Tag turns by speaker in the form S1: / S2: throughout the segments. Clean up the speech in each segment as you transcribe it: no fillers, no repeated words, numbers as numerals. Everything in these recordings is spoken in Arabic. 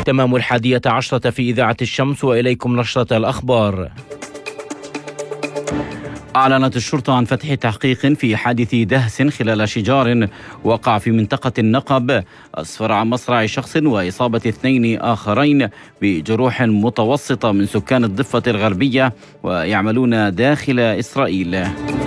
S1: تمام 11:00 في إذاعة الشمس، وإليكم نشرة الأخبار. أعلنت الشرطة عن فتح تحقيق في حادث دهس خلال شجار وقع في منطقة النقب أسفر عن مصرع شخص وإصابة 2 آخرين بجروح متوسطة من سكان الضفة الغربية ويعملون داخل إسرائيل.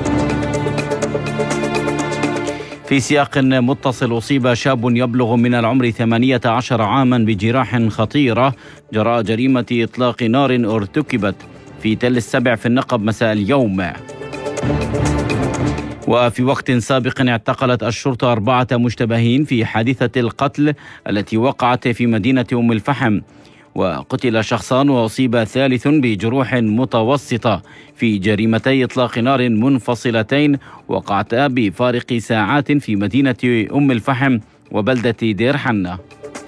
S1: في سياق متصل، أصيب شاب يبلغ من العمر 18 عاما بجراح خطيرة جراء جريمة إطلاق نار ارتكبت في تل السبع في النقب مساء اليوم. وفي وقت سابق اعتقلت الشرطة 4 مشتبهين في حادثة القتل التي وقعت في مدينة أم الفحم، وقتل شخصان وأصيب ثالث بجروح متوسطة في جريمتي إطلاق نار منفصلتين وقعتا بفارق ساعات في مدينة أم الفحم وبلدة دير حنة.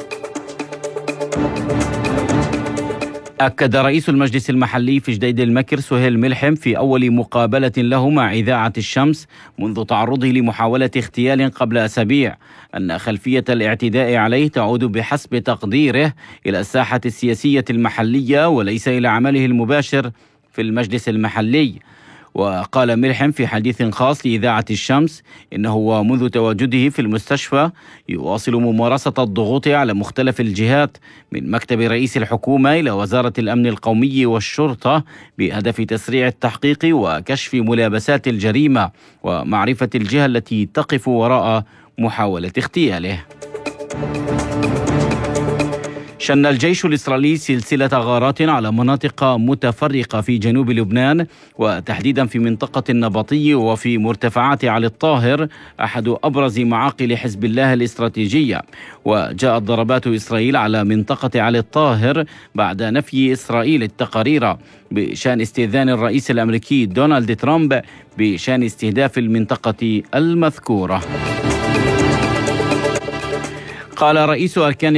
S1: أكد رئيس المجلس المحلي في جديد المكر سهيل ملحم في أول مقابلة له مع إذاعة الشمس منذ تعرضه لمحاولة اغتيال قبل أسابيع أن خلفية الاعتداء عليه تعود بحسب تقديره إلى الساحة السياسية المحلية وليس إلى عمله المباشر في المجلس المحلي. وقال ملحم في حديث خاص لإذاعة الشمس إنه ومنذ تواجده في المستشفى يواصل ممارسة الضغوط على مختلف الجهات من مكتب رئيس الحكومة إلى وزارة الأمن القومي والشرطة بهدف تسريع التحقيق وكشف ملابسات الجريمة ومعرفة الجهة التي تقف وراء محاولة اغتياله. شن الجيش الإسرائيلي سلسلة غارات على مناطق متفرقة في جنوب لبنان وتحديدا في منطقة النبطي وفي مرتفعات علي الطاهر أحد أبرز معاقل حزب الله الاستراتيجية. وجاءت ضربات إسرائيل على منطقة علي الطاهر بعد نفي إسرائيل التقارير بشأن استئذان الرئيس الأمريكي دونالد ترامب بشأن استهداف المنطقة المذكورة. قال رئيس أركان